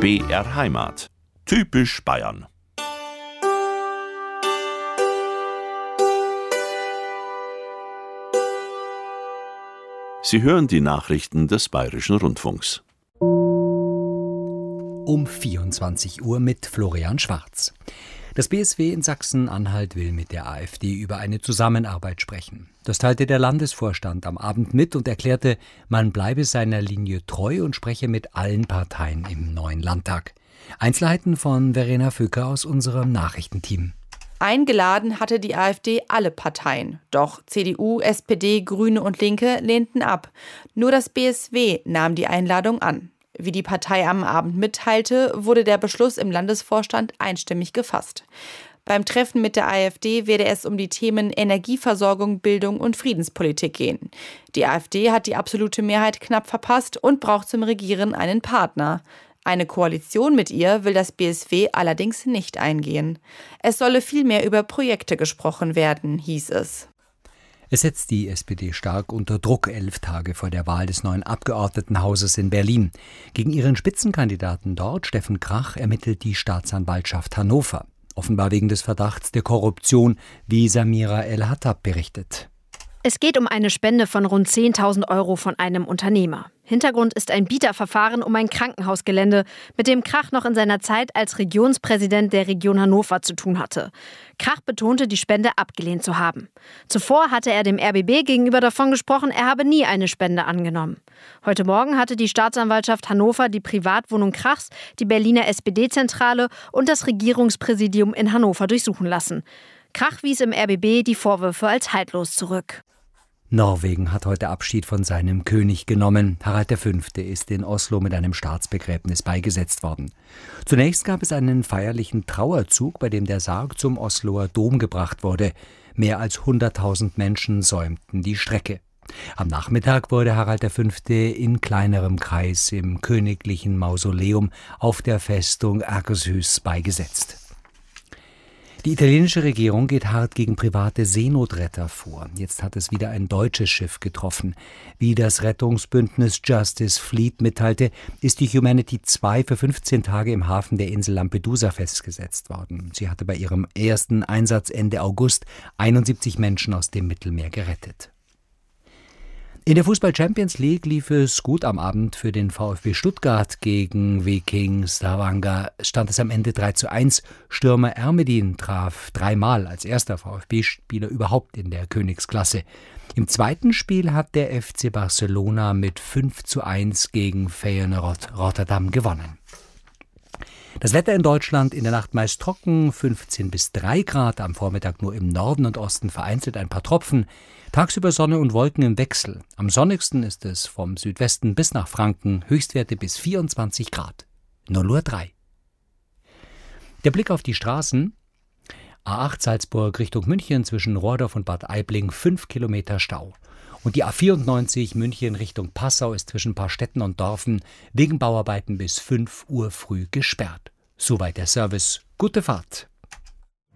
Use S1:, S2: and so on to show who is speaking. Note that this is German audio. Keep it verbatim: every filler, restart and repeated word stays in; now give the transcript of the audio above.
S1: B R Heimat. Typisch Bayern. Sie hören die Nachrichten des Bayerischen Rundfunks.
S2: Um vierundzwanzig Uhr mit Florian Schwarz. Das B S W in Sachsen-Anhalt will mit der AfD über eine Zusammenarbeit sprechen. Das teilte der Landesvorstand am Abend mit und erklärte, man bleibe seiner Linie treu und spreche mit allen Parteien im neuen Landtag. Einzelheiten von Verena Fücker aus unserem Nachrichtenteam.
S3: Eingeladen hatte die AfD alle Parteien. Doch C D U, S P D, Grüne und Linke lehnten ab. Nur das B S W nahm die Einladung an. Wie die Partei am Abend mitteilte, wurde der Beschluss im Landesvorstand einstimmig gefasst. Beim Treffen mit der AfD werde es um die Themen Energieversorgung, Bildung und Friedenspolitik gehen. Die AfD hat die absolute Mehrheit knapp verpasst und braucht zum Regieren einen Partner. Eine Koalition mit ihr will das B S W allerdings nicht eingehen. Es solle vielmehr über Projekte gesprochen werden, hieß es.
S2: Es setzt die S P D stark unter Druck elf Tage vor der Wahl des neuen Abgeordnetenhauses in Berlin. Gegen ihren Spitzenkandidaten dort, Steffen Krach, ermittelt die Staatsanwaltschaft Hannover. Offenbar wegen des Verdachts der Korruption, wie Samira El-Hattab berichtet.
S4: Es geht um eine Spende von rund zehntausend Euro von einem Unternehmer. Hintergrund ist ein Bieterverfahren um ein Krankenhausgelände, mit dem Krach noch in seiner Zeit als Regionspräsident der Region Hannover zu tun hatte. Krach betonte, die Spende abgelehnt zu haben. Zuvor hatte er dem R B B gegenüber davon gesprochen, er habe nie eine Spende angenommen. Heute Morgen hatte die Staatsanwaltschaft Hannover die Privatwohnung Krachs, die Berliner S P D-Zentrale und das Regierungspräsidium in Hannover durchsuchen lassen. Krach wies im R B B die Vorwürfe als haltlos zurück.
S2: Norwegen hat heute Abschied von seinem König genommen. Harald der Fünfte ist in Oslo mit einem Staatsbegräbnis beigesetzt worden. Zunächst gab es einen feierlichen Trauerzug, bei dem der Sarg zum Osloer Dom gebracht wurde. Mehr als hunderttausend Menschen säumten die Strecke. Am Nachmittag wurde Harald der Fünfte in kleinerem Kreis im königlichen Mausoleum auf der Festung Akershus beigesetzt. Die italienische Regierung geht hart gegen private Seenotretter vor. Jetzt hat es wieder ein deutsches Schiff getroffen. Wie das Rettungsbündnis Justice Fleet mitteilte, ist die Humanity zwei für fünfzehn Tage im Hafen der Insel Lampedusa festgesetzt worden. Sie hatte bei ihrem ersten Einsatz Ende August einundsiebzig Menschen aus dem Mittelmeer gerettet. In der Fußball-Champions League lief es gut am Abend für den VfB Stuttgart gegen Viking Stavanger. Stand es am Ende drei zu eins. Stürmer Ermedin traf dreimal als erster VfB-Spieler überhaupt in der Königsklasse. Im zweiten Spiel hat der F C Barcelona mit fünf zu eins gegen Feyenoord Rotterdam gewonnen. Das Wetter in Deutschland in der Nacht meist trocken, fünfzehn bis drei Grad, am Vormittag nur im Norden und Osten vereinzelt ein paar Tropfen. Tagsüber Sonne und Wolken im Wechsel. Am sonnigsten ist es vom Südwesten bis nach Franken, Höchstwerte bis vierundzwanzig Grad. null Uhr drei. Der Blick auf die Straßen. A acht Salzburg Richtung München zwischen Rohrdorf und Bad Aibling fünf Kilometer Stau. Und die A vierundneunzig München Richtung Passau ist zwischen Paarstetten und Dorfen wegen Bauarbeiten bis fünf Uhr früh gesperrt. Soweit der Service. Gute Fahrt.